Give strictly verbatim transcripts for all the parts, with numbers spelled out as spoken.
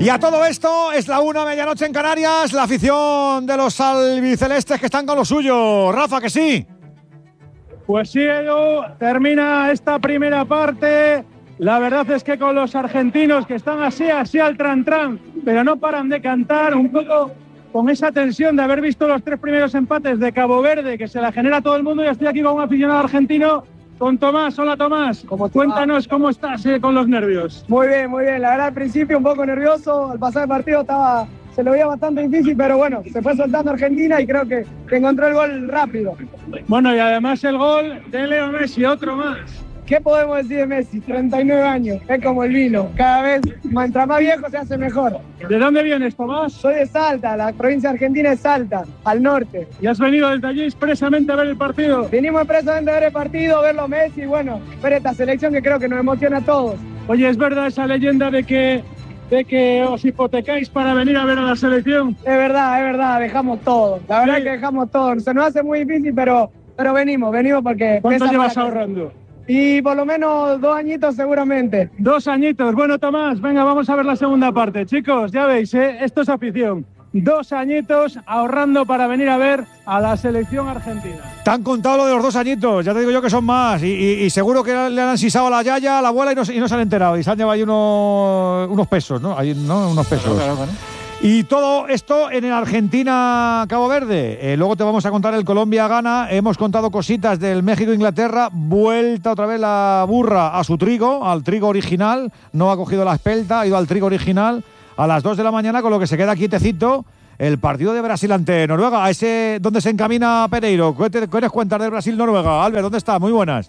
Y a todo esto es la una, medianoche en Canarias, la afición de los albicelestes que están con lo suyo. Rafa, que sí. Pues sí, Edu, termina esta primera parte. La verdad es que con los argentinos que están así, así al tran-tran, pero no paran de cantar, un poco con esa tensión de haber visto los tres primeros empates de Cabo Verde, que se la genera todo el mundo. Y estoy aquí con un aficionado argentino, con Tomás. Hola, Tomás. ¿Cómo Cuéntanos cómo estás eh, con los nervios. Muy bien, muy bien. La verdad, al principio un poco nervioso. Al pasar el partido estaba, se lo veía bastante difícil, pero bueno, se fue soltando Argentina y creo que, que encontró el gol rápido. Bueno, y además el gol de Leo Messi, otro más. ¿Qué podemos decir de Messi? treinta y nueve años, es como el vino. Cada vez, mientras más viejo, se hace mejor. ¿De dónde vienes, Tomás? Soy de Salta, la provincia argentina es Salta, al norte. ¿Y has venido desde allí expresamente a ver el partido? Vinimos expresamente a ver el partido, verlo a Messi y bueno, ver esta selección que creo que nos emociona a todos. Oye, ¿es verdad esa leyenda de que, de que os hipotecáis para venir a ver a la selección? Es verdad, es verdad, dejamos todo. La verdad Sí. es que dejamos todo. Se nos hace muy difícil, pero, pero venimos, venimos porque... ¿Cuánto pesa llevas para- ahorrando? Y por lo menos dos añitos seguramente. Dos añitos. Bueno, Tomás, venga, vamos a ver la segunda parte. Chicos, ya veis, ¿eh? Esto es afición. Dos añitos ahorrando para venir a ver a la selección argentina. Te han contado lo de los dos añitos, ya te digo yo que son más. Y, y, y seguro que le han sisado a la yaya, a la abuela y no, se- y no se han enterado. Y se han llevado ahí unos, unos pesos, ¿no? Ahí, ¿no? Unos pesos. Claro, claro. Y todo esto en el Argentina-Cabo Verde. Eh, luego te vamos a contar el Colombia-Ghana. Hemos contado cositas del México-Inglaterra. Vuelta otra vez la burra a su trigo, al trigo original. No ha cogido la espelta, ha ido al trigo original. A las dos de la mañana, con lo que se queda quietecito, el partido de Brasil ante Noruega. A ese donde se encamina Pereiro. ¿Qué te quieres contar de Brasil-Noruega? Albert, ¿dónde está? Muy buenas.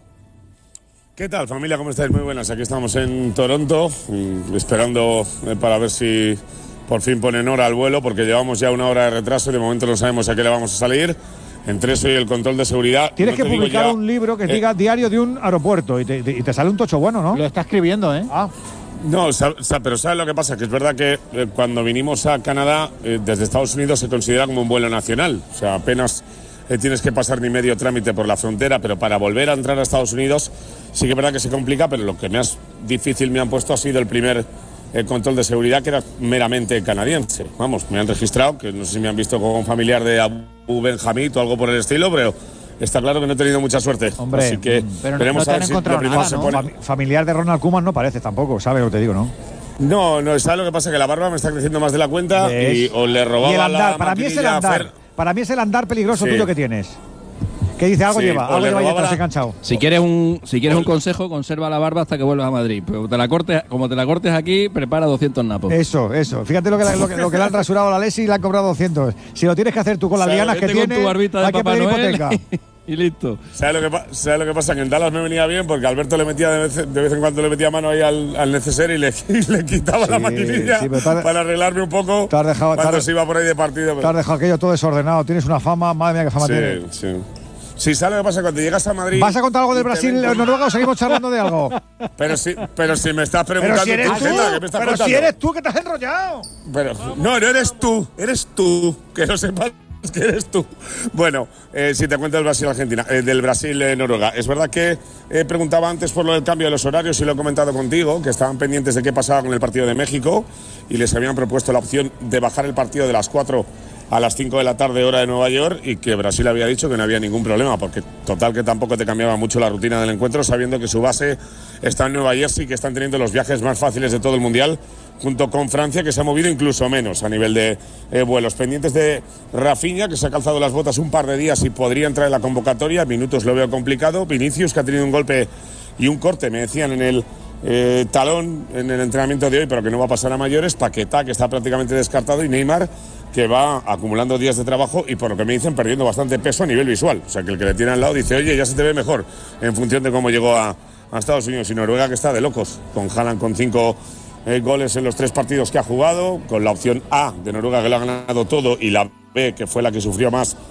¿Qué tal, familia? ¿Cómo estáis? Muy buenas. Aquí estamos en Toronto, mm, esperando eh, para ver si por fin ponen hora al vuelo, porque llevamos ya una hora de retraso y de momento no sabemos a qué le vamos a salir. Entre eso y el control de seguridad. Tienes no que te digo publicar ya, un libro que eh, diga diario de un aeropuerto y te, y te sale un tocho bueno, ¿no? Lo está escribiendo, ¿eh? Ah. No, sa- sa- pero ¿sabes lo que pasa? Que es verdad que eh, cuando vinimos a Canadá, eh, desde Estados Unidos se considera como un vuelo nacional. O sea, apenas eh, tienes que pasar ni medio trámite por la frontera, pero para volver a entrar a Estados Unidos sí que es verdad que se complica, pero lo que más difícil me han puesto ha sido el primer eh, control de seguridad, que era meramente canadiense. Vamos, me han registrado, que no sé si me han visto con un familiar de Abu Benjamín o algo por el estilo, pero... Está claro que no he tenido mucha suerte. Hombre, así que pero no- veremos no te a han ver si encontrado lo primero nada, se ¿no? pone. Fam- familiar de Ronald Koeman no parece tampoco, ¿sabes lo que te digo, no? No, no, ¿sabes lo que pasa? Que la barba me está creciendo más de la cuenta ¿Ves? y o le robaba Y el andar, la para mí es el maquinilla a andar. Fer. Para mí es el andar peligroso Sí. tuyo que tienes. Que dice algo Sí, lleva, o algo le lleva ahí robaba atrás la- enganchado. Si quieres un si quieres un consejo, conserva la barba hasta que vuelvas a Madrid. Pero te la cortes, como te la cortes aquí, prepara doscientos napos. Eso, eso. Fíjate lo que, lo, que, lo que le han rasurado a la Lesi y le han cobrado doscientos. Si lo tienes que hacer tú con las O sea, lianas que Vete con tienes, tu barbita de hay que Papá pedir Noel hipoteca. y listo. ¿Sabes lo, que, pa- ¿Sabes lo que pasa? Que en Dallas me venía bien porque Alberto le metía de vez, de vez en cuando le metía mano ahí al, al neceser y le, y le quitaba Sí, la maquinilla sí, pero te has- para arreglarme un poco te has dejado- te cuando has- se iba por ahí de partido. Te has dejado aquello todo desordenado. Tienes una fama, madre mía, qué fama Sí, tienes. sí. Sí, ¿sabes lo que pasa? Cuando llegas a Madrid... ¿Vas a contar algo del y te Brasil ven con- Noruega o seguimos charlando de algo? Pero si, pero si me estás Pero preguntando si eres tú, tú, Zeta, ¿qué me estás pero si contando? eres tú que te has enrollado. Pero, no, no eres tú, eres tú, que lo sepas que eres tú. Bueno, eh, si te cuento del Brasil-Argentina, eh, del Brasil-Noruega. Es verdad que eh, preguntaba antes por lo del cambio de los horarios y lo he comentado contigo, que estaban pendientes de qué pasaba con el partido de México y les habían propuesto la opción de bajar el partido de las cuatro a las cinco de la tarde hora de Nueva York y que Brasil había dicho que no había ningún problema, porque total que tampoco te cambiaba mucho la rutina del encuentro, sabiendo que su base está en Nueva Jersey, que están teniendo los viajes más fáciles de todo el Mundial, junto con Francia, que se ha movido incluso menos a nivel de eh, vuelos. Pendientes de Rafinha, que se ha calzado las botas un par de días y podría entrar en la convocatoria, minutos lo veo complicado. Vinicius, que ha tenido un golpe y un corte, me decían, en el eh, talón en el entrenamiento de hoy, pero que no va a pasar a mayores. Paquetá, que está prácticamente descartado, y Neymar, que va acumulando días de trabajo y, por lo que me dicen, perdiendo bastante peso a nivel visual. O sea, que el que le tiene al lado dice, oye, ya se te ve mejor, en función de cómo llegó a, a Estados Unidos. Y Noruega, que está de locos, con Haaland con cinco eh, goles en los tres partidos que ha jugado, con la opción A de Noruega, que lo ha ganado todo, y la B, que fue la que sufrió más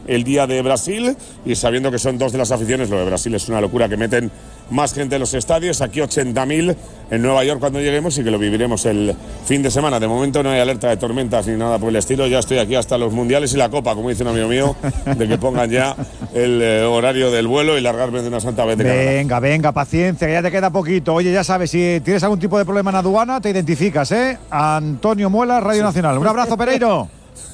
el día de Brasil, y sabiendo que son dos de las aficiones, lo de Brasil es una locura, que meten más gente en los estadios, aquí ochenta mil en Nueva York cuando lleguemos, y que lo viviremos el fin de semana. De momento no hay alerta de tormentas ni nada por el estilo, ya estoy aquí hasta los mundiales y la copa, como dice un amigo mío, de que pongan ya el eh, horario del vuelo y largarme de una santa vez de cada hora. Venga, venga, paciencia, que ya te queda poquito. Oye, ya sabes, si tienes algún tipo de problema en aduana, te identificas, ¿eh? Antonio Muela, Radio Nacional. Un abrazo, Pereiro.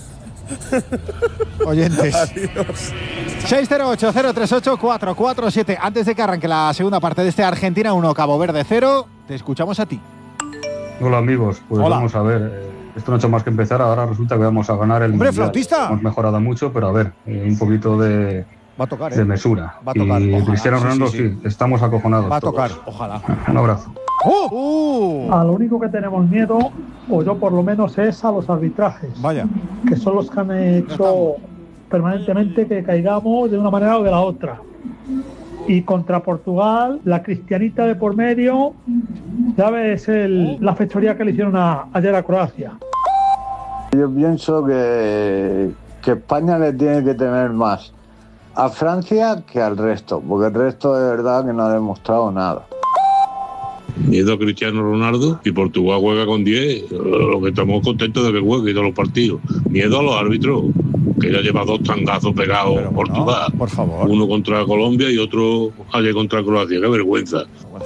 Oyentes. Adiós. seis cero ocho, cero tres ocho, cuatro cuatro siete. Antes de que arranque la segunda parte de este Argentina uno, Cabo Verde cero, te escuchamos a ti. Hola amigos, pues Hola. Vamos a ver, eh, esto no ha hecho más que empezar, ahora resulta que vamos a ganar el Hombre, mundial. flautista. Hemos mejorado mucho, pero a ver, eh, un poquito de, Va a tocar, ¿eh? de mesura. Va a tocar, y ojalá. Cristiano Sí, Ronaldo sí, sí, sí. estamos acojonados. Va a todos. tocar, ojalá. Un abrazo. ¡Oh! Uh, A lo único que tenemos miedo, o yo por lo menos, es a los arbitrajes, Vaya. que son los que han hecho permanentemente que caigamos de una manera o de la otra. Y contra Portugal, la cristianita de por medio, ya ves el, la fechoría que le hicieron a, ayer a Croacia. Yo pienso que, que España le tiene que temer más a Francia que al resto, porque el resto de verdad que no ha demostrado nada. Miedo a Cristiano Ronaldo, y Portugal juega con diez, lo que estamos contentos de que juegue todos los partidos. Miedo a los árbitros, que ya lleva dos tangazos pegados Pero bueno, Portugal. por favor. Uno contra Colombia y otro ayer contra Croacia. Qué vergüenza.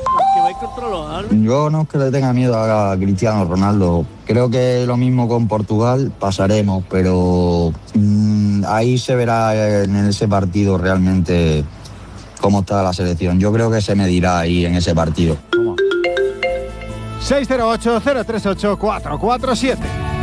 Yo no es que le tenga miedo a Cristiano Ronaldo. Creo que lo mismo con Portugal pasaremos, pero mmm, ahí se verá en ese partido realmente cómo está la selección. Yo creo que se medirá ahí en ese partido. seis cero ocho, cero tres ocho, cuatro cuatro siete.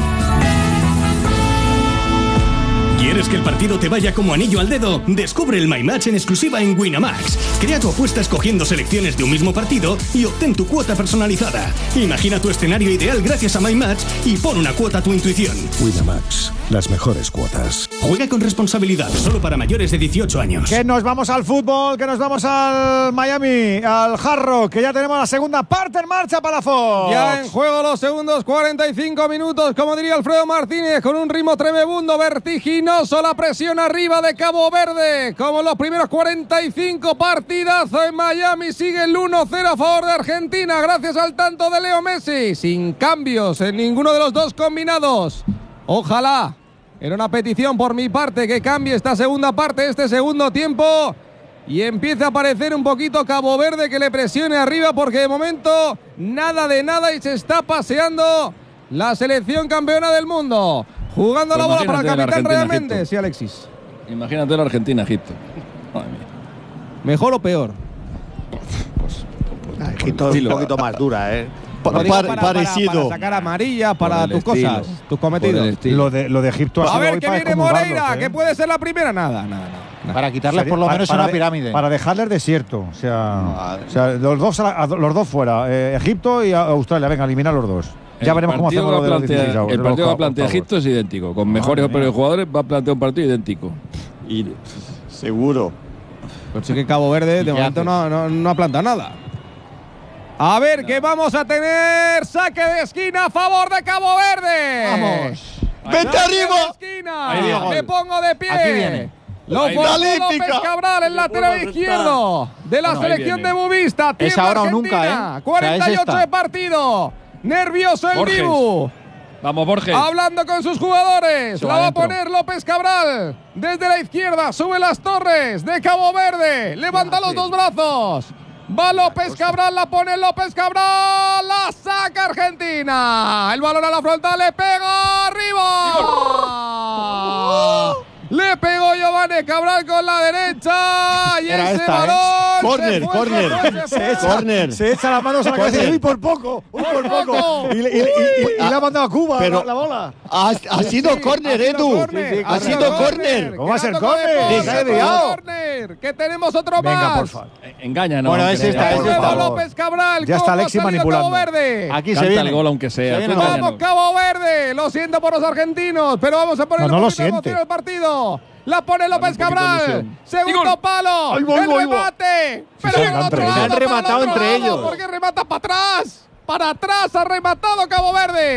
¿Quieres que el partido te vaya como anillo al dedo? Descubre el My Match en exclusiva en Winamax. Crea tu apuesta escogiendo selecciones de un mismo partido y obtén tu cuota personalizada. Imagina tu escenario ideal gracias a My Match y pon una cuota a tu intuición. Winamax, las mejores cuotas. Juega con responsabilidad, solo para mayores de dieciocho años. Que nos vamos al fútbol, que nos vamos al Miami, al Hard Rock, que ya tenemos la segunda parte en marcha, Palafox. Ya en juego los segundos cuarenta y cinco minutos, como diría Alfredo Martínez, con un ritmo tremebundo, vertiginoso, la presión arriba de Cabo Verde, como en los primeros cuarenta y cinco, partidazo en Miami, sigue el uno cero a favor de Argentina, gracias al tanto de Leo Messi, sin cambios en ninguno de los dos combinados. Ojalá, era una petición por mi parte que cambie esta segunda parte, este segundo tiempo, y empiece a aparecer un poquito Cabo Verde, que le presione arriba, porque de momento nada de nada y se está paseando la selección campeona del mundo. Jugando Pues la bola para el capitán Argentina, Raya Egipto. Méndez y Alexis. Imagínate la Argentina-Egipto. Madre mía. ¿Mejor o peor? Ah, Egipto es un poquito más dura, ¿eh? Lo digo para, parecido. Para, para sacar amarilla, para Por el tus estilo. cosas, tus cometidos. Lo de, lo de Egipto ha A sido ver hoy qué para viene excomulgarlos, Moreira, ¿eh? que puede ser la primera. Nada, nada, nada. Para quitarles Sería- por lo para- menos para una de- pirámide. Para dejarles desierto. O sea, o sea los, dos, a la- a los dos fuera. Eh, Egipto y a- Australia. Venga, elimina a los dos. Ya El veremos cómo partido hacemos lo de que los plantea- dieciséis avos, El de partido los que plantea octavos. Egipto es idéntico. Con mejores o Madre peores mía. jugadores va a plantear un partido idéntico. Y seguro. Pues sí que Cabo Verde de momento no, no, no ha plantado nada. A ver, que vamos a tener saque de esquina a favor de Cabo Verde. Vamos. ¡Vente Saque arriba! de esquina. Ahí viene. Me pongo de pie. Aquí viene. Lo Ahí forzó viene. López Olímpica. Cabral, el lateral izquierdo de la Bueno, ahí selección viene. de Bubista. Es Tiempo ahora o Argentina. nunca, ¿eh? O sea, es cuarenta y ocho esta. de partido. Nervioso el Borges. Dibu. Vamos, Borges. Hablando con sus jugadores. Se La va va a adentro. poner López Cabral. Desde la izquierda sube las torres de Cabo Verde. Levanta los dos brazos. Va López Cabral, la pone López Cabral. La saca Argentina. El balón a la frontal, le pega arriba. Le pegó Giovanni Cabral con la derecha. Y Era ese esta, ¿eh? balón. Corner, se fue, corner. se fue, se fue. Se echa. Corner. Se echa las manos a la cabeza y Corner. uy, por poco, uy, por Por poco. poco. Y, le- y- y- y- y le ha mandado a Cuba Pero- la, la bola. Ha, ha sido Sí, córner, ha sido Edu. córner, Sí, sí, ha ha sido sido córner. córner. ¿Cómo va a ser Quedando con córner? Depor, Se ha Depor, liado. córner, que tenemos otro Venga, más. por favor. Engaña, no. Bueno, aunque es sea. esta, es De nuevo esta. López Cabral. Ya está ¿Cómo ha Alexis salido manipulando. Cabo Verde. Aquí se Canta viene. el gol aunque sea. Se viene tú el engáñanos. Vamos, Cabo Verde. Lo siento por los argentinos, pero vamos a poner No, no un lo poquito de siente. emoción al partido. La pone López un poquito de Cabral. ilusión. Segundo palo. Ahí va, ahí el va, ahí va. remate. Pero se por han el otro entre lado, ellos. Se han para el rematado otro entre lado, ellos. porque remata para atrás. Para atrás ha rematado Cabo Verde.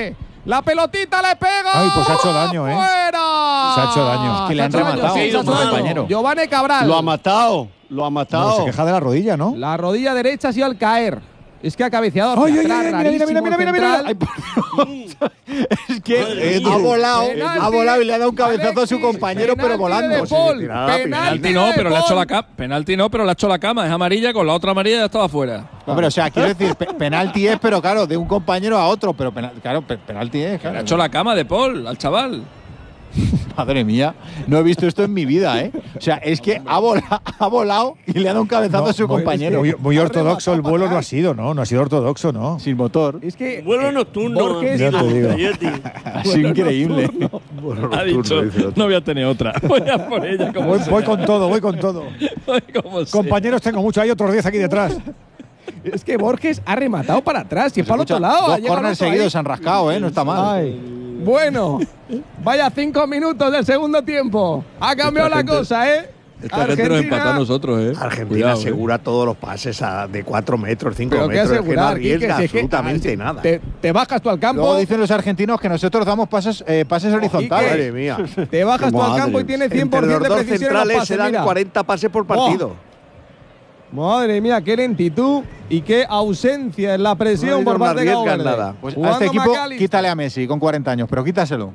La pelotita le pega. Ay, pues ha hecho daño, ¿eh? ¡Fuera! Se ha hecho daño. Es que le han rematado, Sí, un compañero. Giovanni Cabral. Lo ha matado, lo ha matado. No, se queja de la rodilla, ¿no? La rodilla derecha ha sido al caer. Es que ha cabeceado Ay, hacia ay, atrás, ay, mira, mira, mira, mira, mira, mira. rarísimo Ay, por Dios. Es que Madre ha mía. volado, Penalti. ha volado y le ha dado un cabezazo a su Alexis, compañero, pero penalti volando. de Paul, Sí, sí, nada, penalti Penalti de no, pero le ha hecho Paul. la cama. Penalti no, pero le ha hecho la cama. Es amarilla, con la otra amarilla ya estaba fuera. No, pero o sea, quiero decir, pe- penalti es, pero claro, de un compañero a otro, pero penal- claro, pe- penalti es. Le Claro. ha hecho la cama de Paul al chaval. Madre mía, no he visto esto en mi vida, ¿eh? O sea, es que ha volado, ha volado y le ha dado un cabezazo No, a su muy- compañero. Muy, muy Ha ortodoxo el rematado vuelo para no ha atrás. sido, ¿no? No ha sido ortodoxo, ¿no? Sin motor. Es que Vuelo eh, nocturno. Borges- Ya te digo. Ha sido increíble. Ha dicho, no voy a tener otra. Voy a por ella como Voy, sea. voy con todo, voy con todo. Voy como sea. Compañeros tengo mucho, hay otros diez aquí detrás. Es que Borges ha rematado para atrás y es para el otro Escucha, lado. ha dos llegado corners el otro seguidos ahí. se han rascado, ¿eh? No está mal. Ay. Bueno, vaya cinco minutos del segundo tiempo. Ha cambiado Esta la gente- cosa, ¿eh? Esta gente nos empata a nosotros, ¿eh? Argentina Cuidado, ¿eh? asegura todos los pases a- de cuatro metros, cinco Pero qué metros. Es que no asegurar, Quique, arriesga si es que- absolutamente ah, si nada. Te, te bajas tú al campo. Luego dicen los argentinos que nosotros damos pases, eh, pases horizontales. Madre mía. Te bajas tú al Madre. campo y tienes cien por Entre ciento los de dos precisión en los centrales pases, se dan mira. cuarenta pases por partido. Madre mía, qué lentitud y qué ausencia en la presión No, por ellos no parte de Cabo arriesgan Verde. nada. Pues a Jugando este equipo, McAllister. quítale a Messi con cuarenta años, pero quítaselo.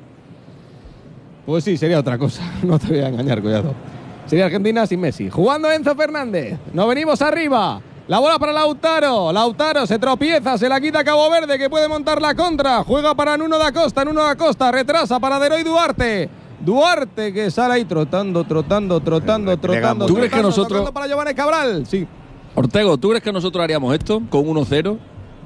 Pues sí, sería otra cosa. No te voy a engañar, cuidado. Sería Argentina sin Messi. Jugando Enzo Fernández. Nos venimos arriba. La bola para Lautaro. Lautaro se tropieza, se la quita a Cabo Verde, que puede montar la contra. Juega para Nuno da Costa. Nuno da Costa retrasa para Deroy Duarte. Duarte que sale ahí trotando, trotando, trotando, trotando. ¿Tú crees que trotando, nosotros- tocando para Giovanni Cabral? Sí. Ortego, ¿tú crees que nosotros haríamos esto con uno cero?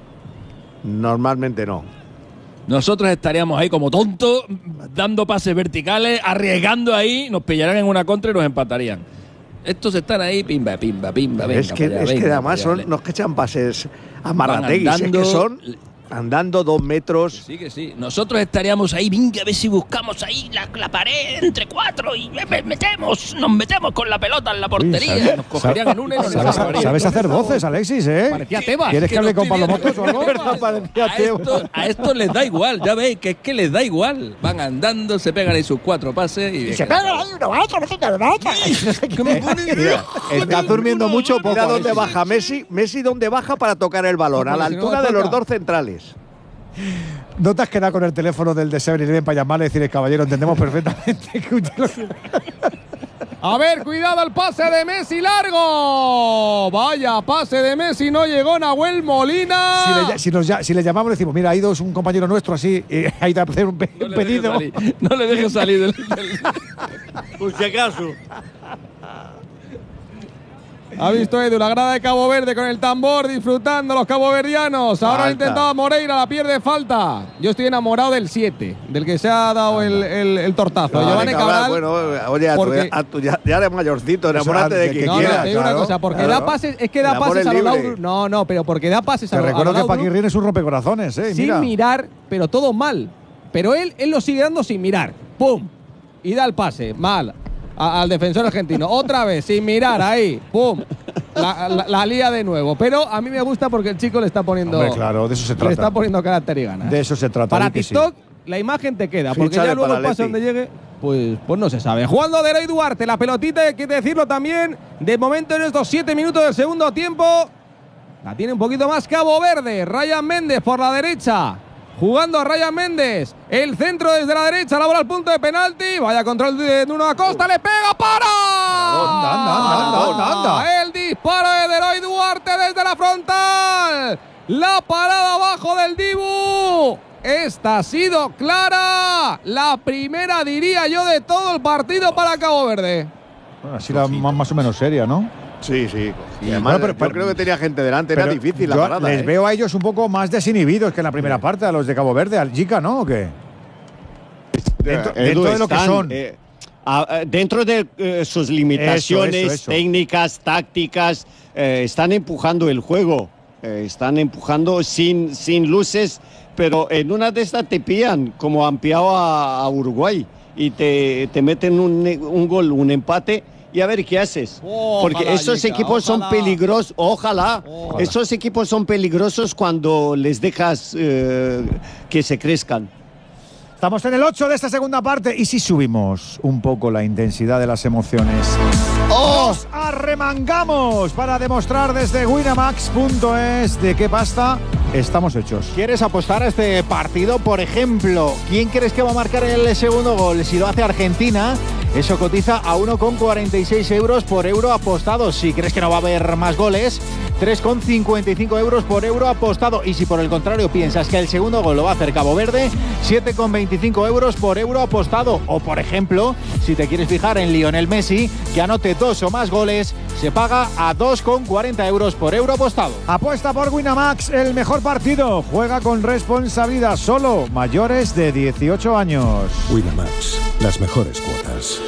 Normalmente no. Nosotros estaríamos ahí como tontos, dando pases verticales, arriesgando ahí, nos pillaran en una contra y nos empatarían. Estos están ahí, pimba, pimba, pimba, venga es que, para allá, es que venga además para allá. son, no es que echan pases a Van Marategui, es andando. que son andando dos metros. Sí, que sí. Nosotros estaríamos ahí, venga, a ver si buscamos ahí la, la pared entre cuatro y me- me- metemos, nos metemos con la pelota en la portería. ¿sabes? nos cogerían en una y nos ¿Sabes, salvarían. sabes hacer voces, Alexis, eh? Parecía Tebas. ¿Quieres que, que hable no con Pablo estoy Motos o algo? viendo. A esto, a esto les da igual, ya veis que es que les da igual. Van andando, se pegan ahí sus cuatro pases y. Se pegan ahí uno a otro, no sé qué, no sé qué. Mira, Está durmiendo mucho o poco. mira dónde Alexis. baja Messi. Messi dónde baja para tocar el balón, No, a la porque si no altura le de los toca. dos centrales. ¿No te has quedado con el teléfono del de seven eleven para llamarle y decirle, caballero, entendemos perfectamente que usted lo que-". A ver, cuidado el pase de Messi largo. Vaya, pase de Messi, no llegó Nahuel Molina. Si le, si, nos ya- si le llamamos, le decimos, mira, ha ido un compañero nuestro así, y ha ido a hacer un, pe- No un le dejes pedido. salir, no le dejes salir del, del- Por si acaso. Ha visto Edu la grada de Cabo Verde con el tambor disfrutando los caboverdianos. Ahora Falta. ha intentado Moreira, la pierde falta. Yo estoy enamorado del siete, del que se ha dado el, el- el tortazo. Vale, Giovanni Cabral, Cabral. bueno, oye, a tu- porque- a tu- ya, ya eres mayorcito, enamórate de de quien que No, no, quieras. te digo una claro, cosa, porque claro. da pases, es que da El amor pases es a los libre. Laudrup. No, no, pero porque da pases a Te los recuerdo a los que Paquirrín Laudrup es un rompecorazones, ¿eh? sin Mira. mirar, pero todo mal. Pero él, él lo sigue dando sin mirar. ¡Pum! Y da el pase, mal. a- al defensor argentino. Otra vez, sin mirar, ahí. ¡Pum! La, la- la lía de nuevo. Pero a mí me gusta porque el chico le está poniendo. Hombre, claro, de eso se Le está trata. poniendo carácter y ganas. De eso se trata. Para di que sí. TikTok, la imagen te queda, porque Fíchale ya luego para el pase Leti. donde llegue, pues, pues no se sabe. Jugando de Eloy Duarte, la pelotita, hay que decirlo también. De momento en estos siete minutos del segundo tiempo, la tiene un poquito más Cabo Verde. Ryan Méndez por la derecha. Jugando a Ryan Méndez. El centro desde la derecha, la bola al punto de penalti. Vaya control de Nuno Acosta, le pega, para. Anda, anda, anda, anda, anda. El disparo de Eloy Duarte desde la frontal. La parada abajo del Dibu. Esta ha sido clara. La primera, diría yo, de todo el partido para Cabo Verde. Bueno, así la más, más o menos seria, ¿no? Sí, sí. Y Y además, bueno, pero- yo pero- creo que tenía gente delante, era Pero difícil la yo parada. les ¿eh? veo a ellos un poco más desinhibidos que en la primera parte, a los de Cabo Verde, al Jica, ¿no? ¿O qué? Dentro, Edu, dentro de lo que están, son. eh, a- a- dentro de eh, sus limitaciones Eso, eso, eso. técnicas, tácticas, eh, están empujando el juego, eh, están empujando sin, sin luces, pero en una de estas te pillan, como han pillado a, a Uruguay, y te, te meten un, un gol, un empate. Y a ver qué haces. Porque Ojalá, esos Jica, equipos son ojalá. peligrosos. Ojalá. Ojalá. Esos equipos son peligrosos cuando les dejas eh, que se crezcan. Estamos en el ocho de esta segunda parte. ¿Y si subimos un poco la intensidad de las emociones? ¡Oh! Nos arremangamos para demostrar desde Winamax punto es de qué pasta estamos hechos. ¿Quieres apostar a este partido? Por ejemplo, ¿quién crees que va a marcar el segundo gol? Si lo hace Argentina, eso cotiza a uno coma cuarenta y seis euros por euro apostado. Si crees que no va a haber más goles, tres coma cincuenta y cinco euros por euro apostado. Y si por el contrario piensas que el segundo gol lo va a hacer Cabo Verde, siete coma veinticinco euros por euro apostado. O por ejemplo, si te quieres fijar en Lionel Messi, que anote dos o más goles, se paga a dos coma cuarenta euros por euro apostado. Apuesta por Winamax, el mejor partido. Juega con responsabilidad, solo mayores de dieciocho años. Winamax, las mejores cuotas.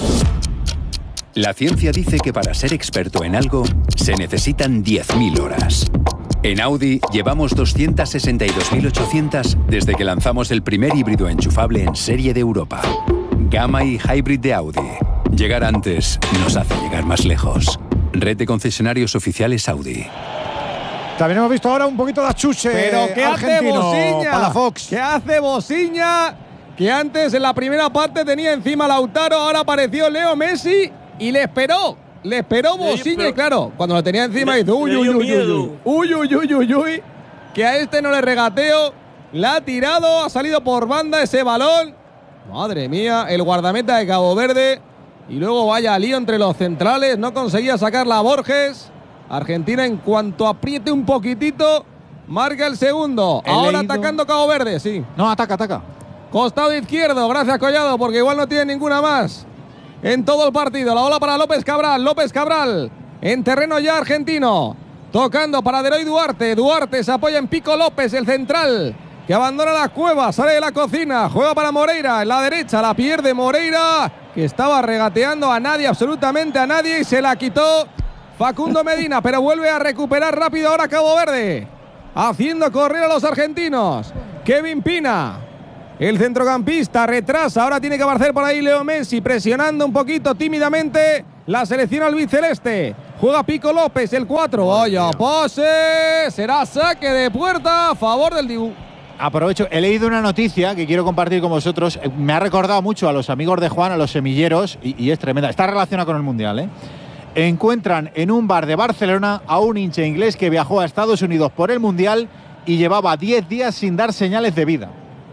La ciencia dice que para ser experto en algo se necesitan diez mil horas. En Audi llevamos doscientas sesenta y dos mil ochocientas desde que lanzamos el primer híbrido enchufable en serie de Europa. Gamma y Hybrid de Audi. Llegar antes nos hace llegar más lejos. Red de concesionarios oficiales Audi. También hemos visto ahora un poquito de achuche. Pero ¿qué hace Bosiña? Para Fox. ¿Qué hace Bosiña? Que antes en la primera parte tenía encima Lautaro, ahora apareció Leo Messi y le esperó. Le esperó Bosiña y claro, cuando lo tenía encima hizo uy, uy, uy, uy, uy, uy, uy, uy, uy, que a este no le regateo. La ha tirado, ha salido por banda ese balón. Madre mía, el guardameta de Cabo Verde. Y luego vaya lío entre los centrales, no conseguía sacarla a Borges. Argentina, en cuanto apriete un poquitito, marca el segundo. He Ahora leído... atacando Cabo Verde, sí. No, ataca, ataca. Costado izquierdo, gracias Collado, porque igual no tiene ninguna más en todo el partido. La bola para López Cabral, López Cabral en terreno ya argentino. Tocando para Deroy Duarte. Duarte se apoya en Pico López, el central, que abandona la cueva, sale de la cocina, juega para Moreira, en la derecha, la pierde Moreira, que estaba regateando a nadie, absolutamente a nadie, y se la quitó Facundo Medina, pero vuelve a recuperar rápido ahora Cabo Verde, haciendo correr a los argentinos. Kevin Pina, el centrocampista, retrasa, ahora tiene que aparecer por ahí Leo Messi, presionando un poquito tímidamente la selección albiceleste. Juega Pico López, el cuatro, vaya pase, será saque de puerta a favor del Dibu. Aprovecho, he leído una noticia que quiero compartir con vosotros. Me ha recordado mucho a los amigos de Juan, a los semilleros, y, y es tremenda. Está relacionada con el Mundial, ¿eh? Encuentran en un bar de Barcelona a un hincha inglés que viajó a Estados Unidos por el Mundial y llevaba diez días sin dar señales de vida.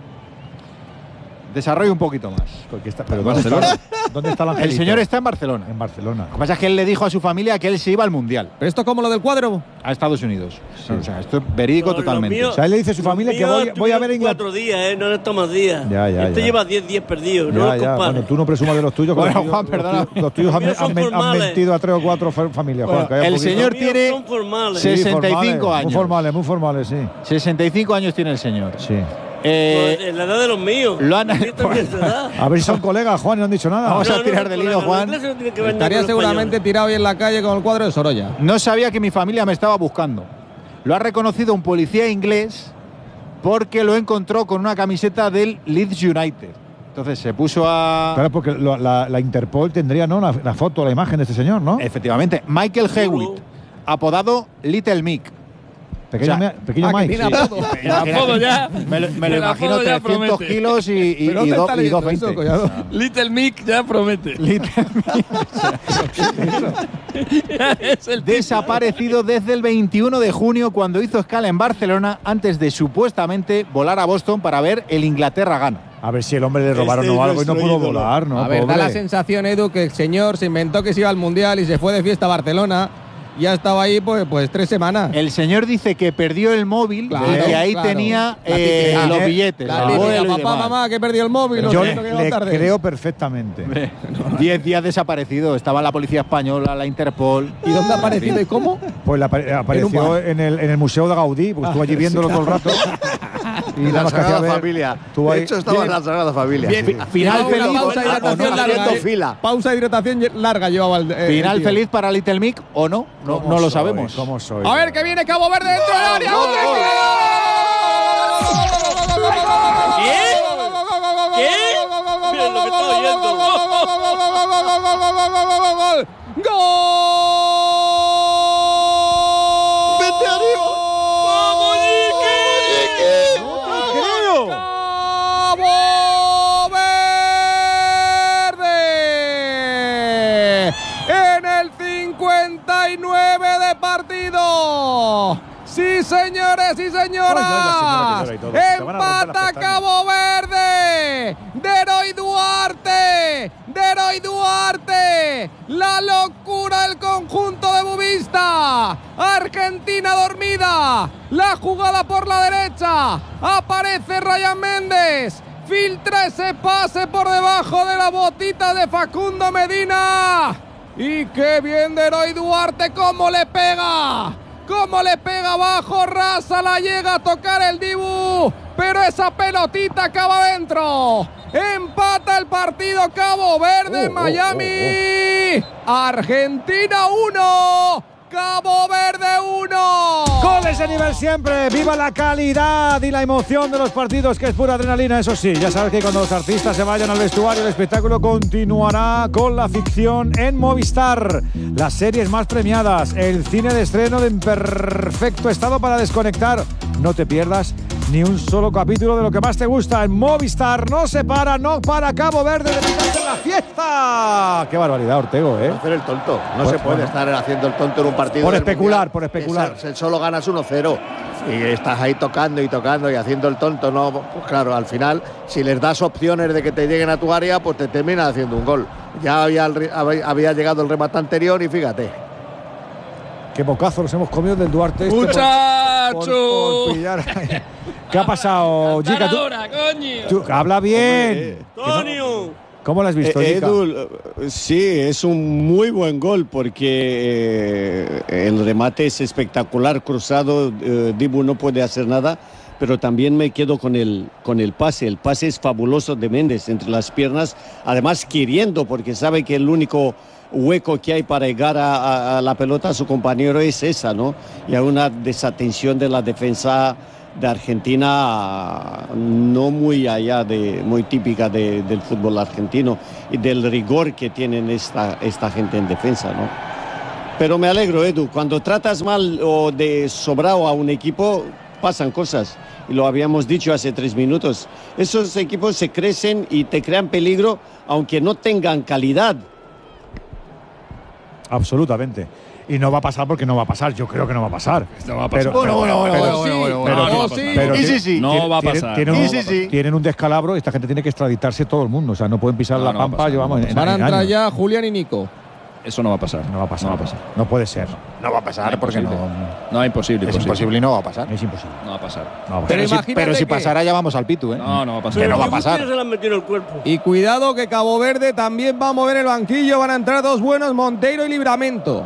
Desarrollo un poquito más. Está, pero ¿dónde está, ¿dónde está el angelito? El señor está en Barcelona. En Barcelona. Lo que pasa es que él le dijo a su familia que él se iba al Mundial. ¿Pero esto como lo del cuadro? A Estados Unidos. Sí. O sea, esto es verídico no, totalmente. Mío, o sea, él le dice a su familia que voy, voy a ver Inglaterra. Cuatro días, ¿eh? No estos más días. Ya, ya, este ya. lleva diez días perdidos. Ya, no ya. Bueno, tú no presumas de los tuyos. Bueno, los tuyos, Juan, perdona. Los tuyos, los tuyos han, han, han mentido a tres o cuatro familias. Bueno, Juan, el señor tiene sesenta y cinco años. Muy formales, muy formales, sí. sesenta y cinco años tiene el señor. Sí. Eh, pues en la edad de los míos. Lo han, a ver si son colegas, Juan, y no han dicho nada. Vamos no, a tirar no, del hilo, Juan. No Estaría seguramente tirado ahí en la calle con el cuadro de Sorolla. No sabía que mi familia me estaba buscando. Lo ha reconocido un policía inglés porque lo encontró con una camiseta del Leeds United. Entonces se puso a... Claro, porque lo, la, la Interpol tendría, ¿no? La, la foto, la imagen de este señor, ¿no? Efectivamente. Michael Hewitt, apodado Little Mick. Pequeño, o sea, pequeño ah, Mike. Sí. Apodo. El apodo ya. Me lo, me lo imagino trescientos kilos y, y, y, do, y doscientos veinte. Eso, Little Mick ya promete. Little Mick. Es el desaparecido desde el veintiuno de junio cuando hizo escala en Barcelona antes de supuestamente volar a Boston para ver el Inglaterra-Ghana. A ver si el hombre le robaron este o algo y no pudo volar, ¿no? A ver, pobre. Da la sensación, Edu, que el señor se inventó que se iba al Mundial y se fue de fiesta a Barcelona. Ya estaba ahí pues, pues tres semanas. El señor dice que perdió el móvil, claro, que ahí claro. tenía eh, típica, los eh, billetes. La típica, papá, mamá, que perdió el móvil. Yo le, le creo perfectamente. Diez días desaparecido. Estaba la policía española, la Interpol. ¿Y dónde ha aparecido y cómo? Pues la, apareció en, en, el, en el Museo de Gaudí, pues ah, estuvo allí viéndolo sí, claro. todo el rato. Y la Sagrada ver, Familia. De hecho, estaba bien, en la Sagrada Familia. Bien, sí. Final feliz. Pausa de hidratación larga. Eh. Fila. Pausa de hidratación larga llevaba el. Eh, Final el feliz para Little Mick o no, no, no lo sabemos. ¿Cómo soy? A ver, que viene Cabo Verde dentro del área. ¿Qué? ¿Qué? Mira lo que está oyendo. ¡Gol! ¡Vete arriba! ¡Vamos, Yiqui! ¡Cabo cuarenta y nueve de partido. Sí, señores y señoras. Empata Cabo Verde. Deroy Duarte. Deroy Duarte. La locura del conjunto de Bubista. Argentina dormida. La jugada por la derecha. Aparece Ryan Méndez. Filtra ese pase por debajo de la botita de Facundo Medina. Y qué bien Deroy Duarte, cómo le pega. Cómo le pega abajo, Raza la llega a tocar el Dibu, pero esa pelotita acaba adentro. Empata el partido Cabo Verde, oh, Miami. Oh, oh, oh. Argentina uno, Cabo Verde uno. Goles de nivel siempre. Viva la calidad y la emoción de los partidos, que es pura adrenalina. Eso sí, ya sabes que cuando los artistas se vayan al vestuario, el espectáculo continuará con la ficción en Movistar. Las series más premiadas, el cine de estreno en perfecto estado para desconectar. No te pierdas ni un solo capítulo de lo que más te gusta. En Movistar no se para, no para Cabo Verde de meterse en la fiesta. Qué barbaridad, Ortego, ¿eh? Hacer el tonto. No Pues, se puede bueno. estar haciendo el tonto en un partido. Por del especular, Mundial. por especular. Esa- solo ganas uno cero. Y estás ahí tocando y tocando y haciendo el tonto. No, pues claro, al final, si les das opciones de que te lleguen a tu área, pues te terminan haciendo un gol. Ya había, el re- había había llegado el remate anterior y fíjate. Qué bocazo nos hemos comido del Duarte este por- ¡Muchacho! por- por pillar. ¿Qué ha pasado, Gica? ¿Tú, Ahora, coño. tú- habla bien. ¡Antonio! ¿Cómo lo has visto, Eh, Gica? Edu, eh, sí, es un muy buen gol porque eh, el remate es espectacular, cruzado, eh, Dibu no puede hacer nada, pero también me quedo con el, con el pase. El pase es fabuloso de Méndez entre las piernas, además queriendo, porque sabe que el único hueco que hay para llegar a, a- a la pelota a su compañero es esa, ¿no? Y hay una desatención de la defensa de Argentina no muy allá de muy típica de- del fútbol argentino y del rigor que tienen esta, esta gente en defensa, ¿no? Pero me alegro, Edu, cuando tratas mal o de sobrado a un equipo pasan cosas y lo habíamos dicho hace tres minutos. Esos equipos se crecen y te crean peligro aunque no tengan calidad. Absolutamente. Y no va a pasar porque no va a pasar. Yo creo que no va a pasar. No va a pasar. Pero- Bueno, bueno, bueno, pero- bueno, bueno, bueno, pero- bueno, no va a pero- pasar. pero- Y sí, sí. No tienen- va a tienen- pasar. Tienen, No un, va a pasar. tienen un descalabro y esta gente tiene que extraditarse todo el mundo. O sea, no pueden pisar No, la no va a pampa. pasar, Llevamos no va a en- Van a en entrar años. ya Julián y Nico. Eso no va a pasar. No va a pasar. No va a pasar. No puede ser. No va a pasar porque no. No, imposible. Es imposible y no va a pasar. Es imposible. No va a pasar. No va a pasar. Pero, si, imagínate pero si que- pasara ya vamos al pitu, ¿eh? No, no va a pasar. Que no va a Pero pasar. se la han metido en el cuerpo. Y cuidado que Cabo Verde también va a mover el banquillo. Van a entrar dos buenos, Monteiro y Libramento.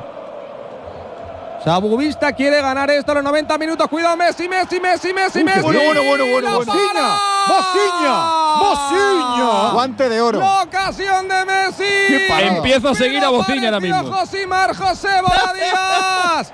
Sabubista quiere ganar esto a los noventa minutos. Cuidado, Messi, Messi, Messi, Messi, Messi. bueno, bueno, bueno, bueno, ¡La bueno. para! ¡Bociña! ¡Bociña! Guante de oro. ¡La ocasión de Messi! Qué parada. Empiezo a seguir a Bociña ahora Apareció mismo. Josimar José Boladías.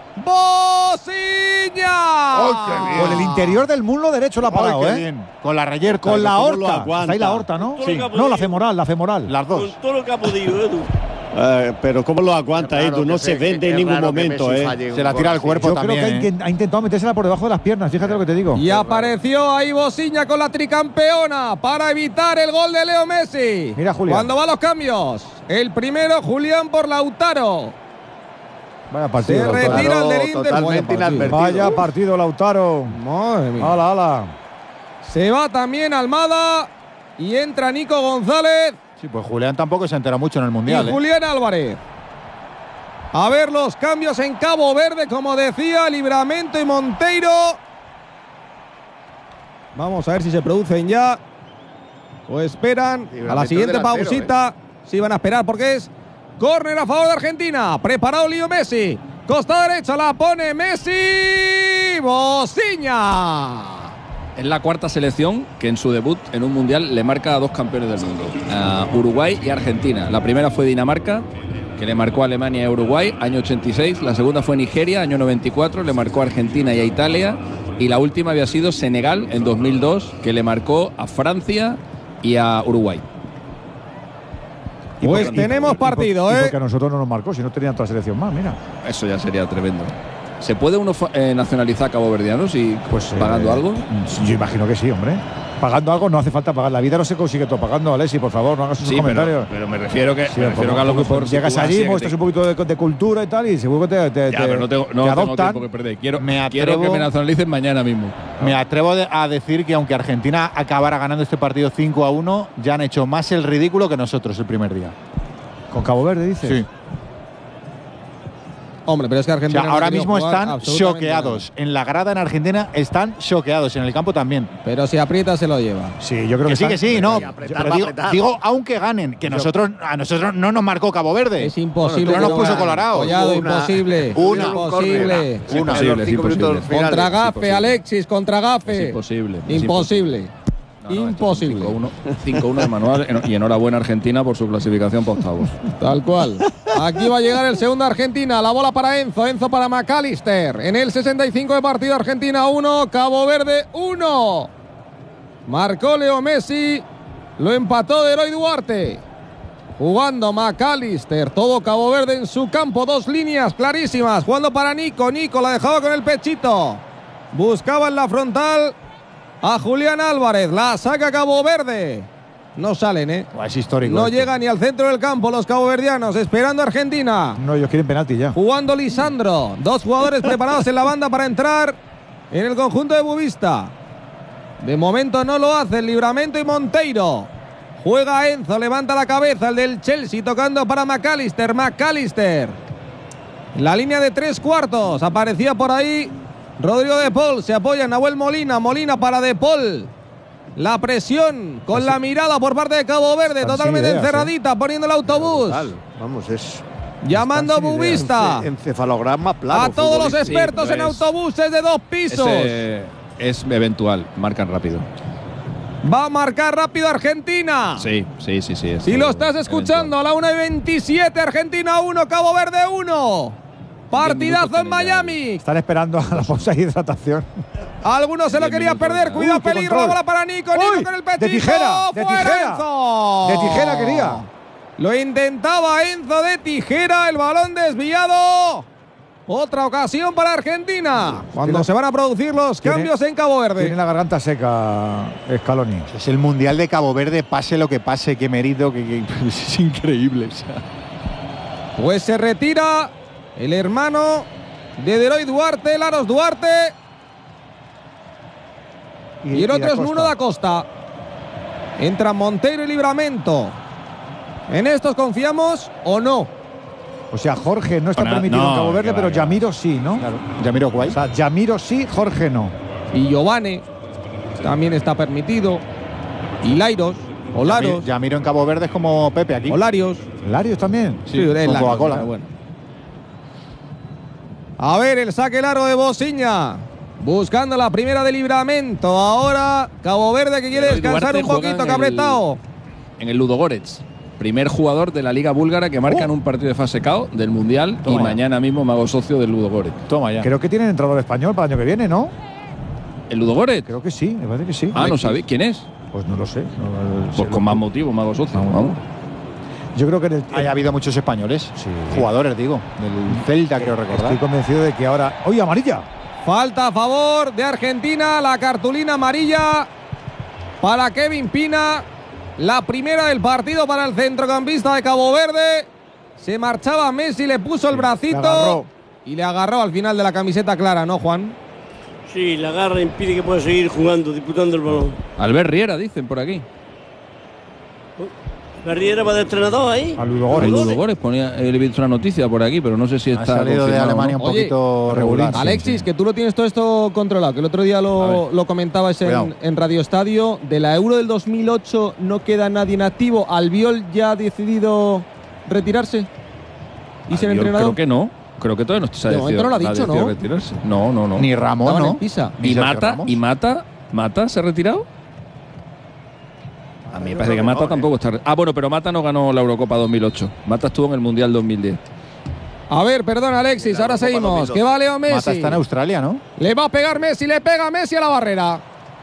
¡Bociña! Con el interior del muslo derecho la ha parado, Ay, qué ¿eh? bien. Con la reyerta. Con la ¿Cómo lo aorta. aguanta? Está ahí la aorta, ¿no? Todo lo que ha No, la podido. femoral, la femoral. Las Con dos. todo lo que ha podido, Edu. Eh, pero ¿cómo lo aguanta, Qué raro Edu? No que se se- vende en qué ningún raro que momento, Messi ¿eh? falle un Se la gol tira al así. cuerpo Yo también, creo que ha, ¿eh? intent- ha intentado metérsela por debajo de las piernas. Fíjate lo que te digo. Y apareció ahí Bociña con la tricampeona para evitar el gol de Leo Messi. Mira, Julián. Cuando van los cambios. El primero, Julián por Lautaro. Vaya partido. Se Lautaro. retira el del Inter. totalmente Vaya partido. inadvertido. Vaya partido, Lautaro. Madre mía. Ala, ala. Se va también Almada y entra Nico González Sí, pues Julián tampoco se entera mucho en el Mundial, y ¿eh? Julián Álvarez. A ver los cambios en Cabo Verde, como decía, Libramento y Monteiro. Vamos a ver si se producen ya o esperan a la Libramento siguiente delantero, pausita. Si van a esperar porque es córner a favor de Argentina. Preparado Leo Messi. Costa derecha la pone Messi. Bociña. Es la cuarta selección que en su debut en un mundial le marca a dos campeones del mundo, a Uruguay y Argentina. La primera fue Dinamarca, que le marcó a Alemania y a Uruguay, año ochenta y seis. La segunda fue Nigeria, año noventa y cuatro, le marcó a Argentina y a Italia. Y la última había sido Senegal, en dos mil dos, que le marcó a Francia y a Uruguay. Y Pues porque- y- tenemos y por- partido, y ¿eh? Porque a nosotros no nos marcó, si no tenían otra selección más, mira. Eso ya sería tremendo. ¿Se puede uno fa- eh, nacionalizar caboverdianos y Pues pagando eh, algo? Yo imagino que sí, hombre. Pagando algo no hace falta pagar. La vida no se consigue todo pagando, Alexis, por favor, no hagas esos Sí, comentarios. pero, pero me refiero que, Sí, me refiero que a lo porque mejor si llegas tú vas allí, así, muestras que un poquito de, de cultura y tal, y seguro que te, te, Ya, te, pero no tengo, no te tengo adoptan. tiempo que perder. Quiero, Me quiero que atrevo- me nacionalicen mañana mismo. Me atrevo de- a decir que aunque Argentina acabara ganando este partido cinco a uno, ya han hecho más el ridículo que nosotros el primer día. ¿Con Cabo Verde, dices? Sí. Hombre, pero es que O Argentina sea, no ahora ha querido mismo jugar están absolutamente choqueados. En la grada en Argentina están choqueados. En el campo también. nada. Pero si aprieta se lo lleva. Sí, yo creo Que que sí, que están- sí, no. Y apretar, Pero digo, apretar. digo, aunque ganen, que nosotros a nosotros no nos marcó Cabo Verde. Es imposible. No que nos no puso ganen. colados. Collado, Una- imposible. una- imposible. Una. Imposible, En los es cinco minutos imposible. finales. Contra Es Gafe, imposible. Alexis, contra Gafe. Es imposible. es Imposible. No, no, esto es un Imposible. cinco uno cinco uno de manual en- y enhorabuena Argentina por su clasificación para octavos. Tal cual. Aquí va a llegar el segundo Argentina. La bola para Enzo. Enzo para McAllister. En el sesenta y cinco de partido, Argentina uno, Cabo Verde uno. Marcó Leo Messi. Lo empató Eloy Duarte. Jugando McAllister. Todo Cabo Verde en su campo. Dos líneas clarísimas. Jugando para Nico. Nico la dejaba con el pechito. Buscaba en la frontal a Julián Álvarez. La saca Cabo Verde. No salen, ¿eh? Buah, es histórico. No esto. llega ni al centro del campo los caboverdianos, esperando a Argentina. No, ellos quieren penalti ya. Jugando Lisandro. Dos jugadores preparados en la banda para entrar en el conjunto de Bubista. De momento no lo hacen Libramento y Monteiro. Juega Enzo, levanta la cabeza el del Chelsea, tocando para McAllister. McAllister. La línea de tres cuartos. Aparecía por ahí Rodrigo de Paul. Se apoya en Nahuel Molina. Molina para de Paul. La presión con la mirada por parte de Cabo Verde, Están totalmente sin ideas, encerradita, poniendo el autobús. Total. Vamos, es Llamando a Están sin Bubista. encefalograma plano. A todos los futbolístico. expertos Sí, en pero es- autobuses de dos pisos. Ese es eventual, marcan rápido. Va a marcar rápido Argentina. Sí, sí, sí, sí. es Si lo todo estás escuchando, a la una y veintisiete, Argentina uno, Cabo Verde uno. Partidazo minutos en tiene ya. Miami. Están esperando a la pausa de hidratación. Algunos se lo Diez querían minutos perder. ya. Cuidado, Uy, qué peligro. La control. bola para Nico. Nico Uy, con el de pechito. tijera, de Fuera tijera. Enzo. De tijera quería. Lo intentaba Enzo de tijera. El balón desviado. Otra ocasión para Argentina. Cuando Tiene- se van a producir los tiene- cambios en Cabo Tiene Verde. la garganta seca, Scaloni. Es el Mundial de Cabo Verde, pase lo que pase, qué mérito, que, que- es increíble. o sea. Pues se retira el hermano de Deroy Duarte, Laros Duarte. Y, el otro es Nuno da Costa. Entra Monteiro y Libramento. ¿En estos confiamos o no? O sea, Jorge no está Bueno, permitido no, en Cabo Verde, que va, pero que va. Yamiro sí, ¿no? Yamiro Guay. O sea, Yamiro sí, Jorge no. Y Giovane también está permitido. Y Lairos, o Laros, Yamiro en Cabo Verde es como Pepe aquí. o Larios. Larios también. Sí, es con Larios, Coca-Cola. pero bueno. A ver, el saque largo de Bosiña. Buscando la primera de Libramento. Ahora Cabo Verde que quiere Deroy descansar Duarte un juega poquito, en que ha el- apretado. En el Ludogorets. Primer jugador de la Liga Búlgara que marca en un partido de fase K O del Mundial. Toma y ya. mañana mismo me hago socio del Ludogorets. Toma ya. Creo que tienen entrenador español para el año que viene, ¿no? ¿El Ludogorets? Creo que sí, me parece que sí. Ah, ¿no sabéis quién es? Pues no lo sé. no- Pues se con lo- más motivo me hago socio. Vamos. Yo creo que en el, Haya habido muchos españoles. Sí. Jugadores, digo. Del Celta, creo recordar. estoy convencido de que ahora. ¡Oye, amarilla! Falta a favor de Argentina, la cartulina amarilla para Kevin Pina. La primera del partido para el centrocampista de Cabo Verde. Se marchaba Messi, le puso el le bracito agarró. y le agarró al final de la camiseta clara, ¿no, Juan? Sí, la garra impide que pueda seguir jugando, disputando el balón. Albert Riera, dicen por aquí. Barriera va de entrenador ahí. A Ludogorets. El Ludogorets ponía, he visto una noticia por aquí, pero no sé si Ha está salido de confirmado o no. Alemania un Oye, poquito regular. Alexis, que tú lo tienes todo esto controlado, que el otro día A lo, ver. lo comentabas en, Cuidado. en Radio Estadio. De la Euro del dos mil ocho no queda nadie en activo. ¿Albiol ya ha decidido retirarse? ¿Y ser Albiol entrenador? Creo que no. Creo que todavía no se ha De momento decidido, no lo ha dicho, decidido ¿no? retirarse. No, no, no. Ni Ramón, Estaban ¿no? en Pisa. Ni ¿Y Sergio Mata? Ramos. ¿Y Mata? ¿Mata se ha retirado? A mí me parece que Mata tampoco está. re- Ah, bueno, pero Mata no ganó la Eurocopa dos mil ocho. Mata estuvo en el Mundial dos mil diez. A ver, perdón, Alexis, ahora Copa seguimos. dos mil dos. Que va Leo Messi. Mata está en Australia, ¿no? Le va a pegar Messi, le pega Messi a la barrera.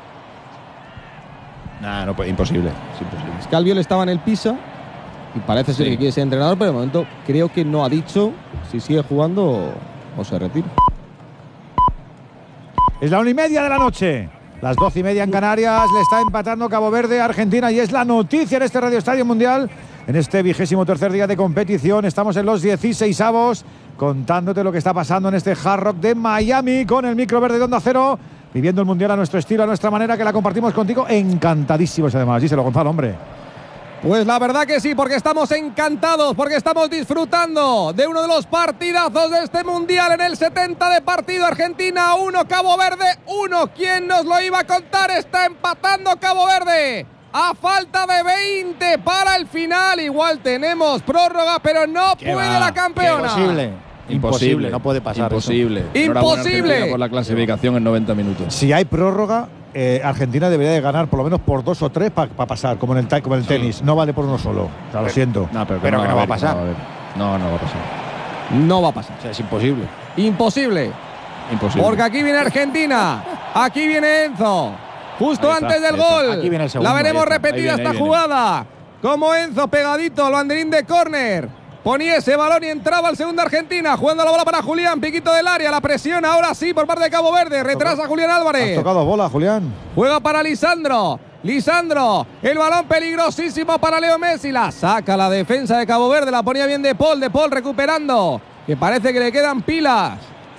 Nah, no, pues imposible. Es imposible. Es que Albiol estaba en el Pisa y parece ser Sí. que quiere ser entrenador, pero de momento creo que no ha dicho si sigue jugando o, o se retira. Es la una y media de la noche. Las doce y media en Canarias, le está empatando Cabo Verde a Argentina y es la noticia en este Radio Estadio Mundial. En este vigésimo tercer día de competición estamos en los dieciseisavos contándote lo que está pasando en este Hard Rock de Miami con el micro verde de Onda Cero, viviendo el Mundial a nuestro estilo, a nuestra manera, que la compartimos contigo. Encantadísimos además, díselo Gonzalo, hombre. Pues la verdad que sí, porque estamos encantados, porque estamos disfrutando de uno de los partidazos de este Mundial en el setenta de partido. Argentina uno, Cabo Verde uno. ¿Quién nos lo iba a contar? Está empatando Cabo Verde a falta de veinte para el final. Igual tenemos prórroga, pero no puede va? la campeona. Imposible. Imposible, no puede pasar. Imposible. Eso. Imposible. Por la clasificación en noventa minutos. Si hay prórroga, eh, Argentina debería de ganar por lo menos por dos o tres para pa pasar, como en el, como en el tenis. Sí. No vale por uno solo. O sea, lo siento. No, pero, pero no, que no va a pasar. No, no va a pasar. No va a pasar. O sea, es imposible. Imposible. Imposible. Porque aquí viene Argentina. Aquí viene Enzo. Justo está, antes del gol. Aquí viene el segundo, la veremos repetida viene, esta jugada. Como Enzo pegadito al banderín de córner. Ponía ese balón y entraba el segundo Argentina. Jugando la bola para Julián, piquito del área. La presión ahora sí por parte de Cabo Verde. Retrasa Julián Álvarez. Has tocado bola, Julián. Juega para Lisandro. Lisandro. El balón peligrosísimo para Leo Messi. La saca la defensa de Cabo Verde. La ponía bien De Paul. De Paul recuperando. Que parece que le quedan pilas.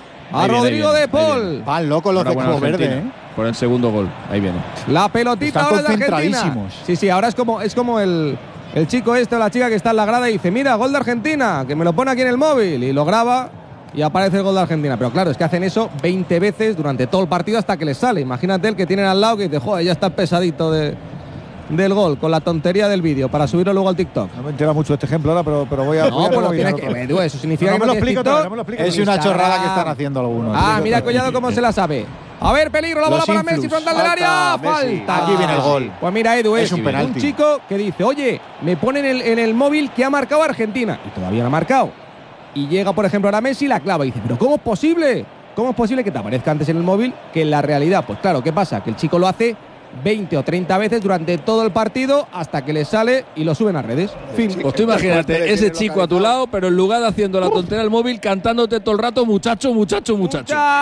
A viene, Rodrigo De Paul. Van locos los de Cabo Verde, ¿eh? Por el segundo gol. Ahí viene. La pelotita Están ahora de Argentina. Sí, sí, ahora es como, es como el... El chico este o la chica que está en la grada y dice, mira, gol de Argentina, que me lo pone aquí en el móvil. Y lo graba y aparece el gol de Argentina. Pero claro, es que hacen eso veinte veces durante todo el partido hasta que les sale. Imagínate el que tienen al lado que dice, joder, ya está pesadito de, del gol, con la tontería del vídeo, para subirlo luego al TikTok. No me entera mucho de este ejemplo ahora, pero, pero voy a... No, voy a pues lo tienes que... Edu, eso significa no, no que me lo explico TikTok, no me lo explico es una chorrada que están haciendo algunos. Ah, mira, Collado cómo se la sabe. A ver, peligro, la bola para Messi, frontal del área. Falta. Aquí viene el gol. Pues mira, Edu, es, es un penalti. Un chico que dice, oye, me pone en el, en el móvil que ha marcado Argentina. Y todavía no ha marcado. Y llega, por ejemplo, ahora Messi y la clava. Y dice, pero ¿cómo es posible? ¿Cómo es posible que te aparezca antes en el móvil que en la realidad? Pues claro, ¿qué pasa? Que el chico lo hace veinte o treinta veces durante todo el partido hasta que le sale y lo suben a redes. Fin. Pues tú imagínate ese chico a tu lado, pero en lugar de haciendo la tontería del móvil, cantándote todo el rato, muchacho, muchacho, muchacho.